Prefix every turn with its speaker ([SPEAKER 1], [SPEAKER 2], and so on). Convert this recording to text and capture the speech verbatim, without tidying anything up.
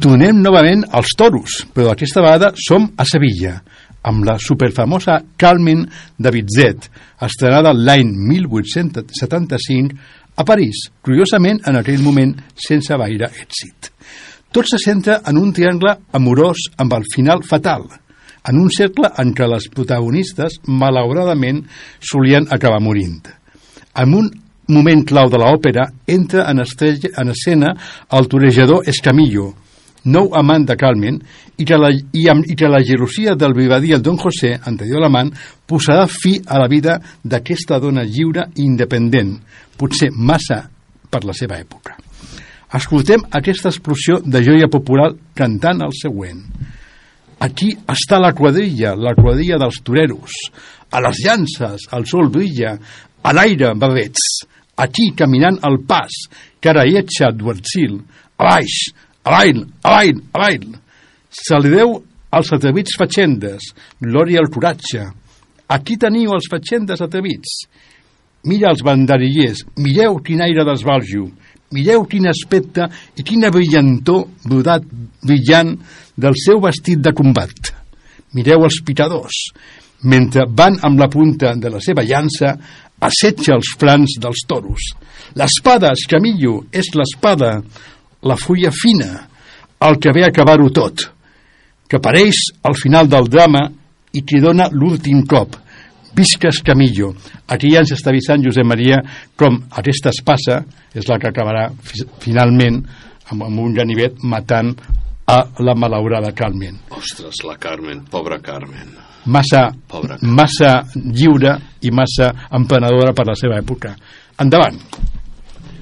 [SPEAKER 1] tornem novament als toros, però aquesta vegada som a Sevilla, amb la superfamosa Carmen de Bizet, estrenada l'any mil vuit-cents setanta-cinc a París, curiosament en aquell moment sense gaire èxit. Tot se centra en un triangle amorós amb el final fatal, en un cercle en què les protagonistes, malauradament, solien acabar morint. En un moment clau de l'òpera entra en, estrella, en escena el torejador Escamillo, nou amant de Carmen, i que la, i amb, i que la gelosia del brigadier Don José, anterior amant, posarà fi a la vida d'aquesta dona lliure i independent, potser massa per la seva època. Escoltem aquesta explosió de joia popular cantant el següent. Aquí està la quadrilla, la quadrilla dels toreros. A les llances, el sol brilla, a l'aire, barbets. Aquí, caminant al pas, cara lletja d'Uercil. A baix, avall, avall, avall. Saludeu als atrevits fatxendes, glòria al coratge. Aquí teniu els fatxendes atrevits. Mira els banderillers, mireu quin aire d'esbaljo, mireu quin aspecte i quina brillantor brodat brillant del seu vestit de combat. Mireu els picadors, mentre van amb la punta de la seva llança, assetja els flancs dels toros. L'espada, Escamillo, és l'espada, la fulla fina, el que ve a acabar-ho tot, que apareix al final del drama i que dona l'últim cop. Visca Escamillo. Aquí ja ens està avisant Josep Maria com aquesta espasa és la que acabarà fi- finalment amb, amb un ganivet matant a la malaurada Carmen.
[SPEAKER 2] Ostres, la Carmen, pobra Carmen.
[SPEAKER 1] Massa,
[SPEAKER 2] Pobra Carmen.
[SPEAKER 1] massa lliure i massa emprenedora per la seva època. Endavant.